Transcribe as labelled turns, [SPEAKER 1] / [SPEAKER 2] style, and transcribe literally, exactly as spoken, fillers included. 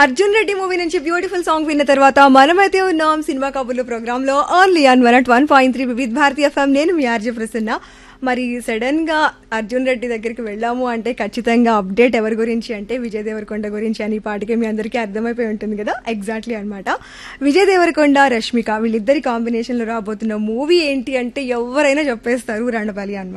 [SPEAKER 1] Arjun Reddy movie నుంచి beautiful song విన్న తర్వాత మనమైతే ఉన్నాం సినిమా కబుర్లు ప్రోగ్రామ్ లో only on one at one point three వివిధ భారతీయ ఎఫ్ఎం. నేను మీ ఆర్జే ప్రసన్న. మరి సడన్ గా అర్జున్ రెడ్డి దగ్గరికి వెళ్ళాము అంటే ఖచ్చితంగా అప్డేట్ ఎవరి గురించి అంటే విజయ్ దేవరకొండ గురించి అని ఈ పాటికే మీ అందరికీ అర్థమైపోయి ఉంటుంది కదా. ఎగ్జాక్ట్లీ అనమాట. విజయ్ దేవరకొండ రష్మిక వీళ్ళిద్దరి కాంబినేషన్ లో రాబోతున్న మూవీ ఏంటి అంటే ఎవరైనా చెప్పేస్తారు, రండపాలి అనమాట.